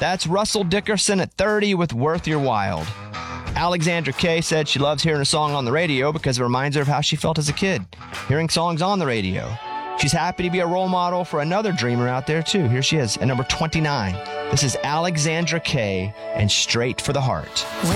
That's Russell Dickerson at 30 with Worth Your While. Alexandra Kay said she loves hearing a song on the radio because it reminds her of how she felt as a kid, hearing songs on the radio. She's happy to be a role model for another dreamer out there, too. Here she is at number 29. This is Alexandra Kay and Straight for the Heart.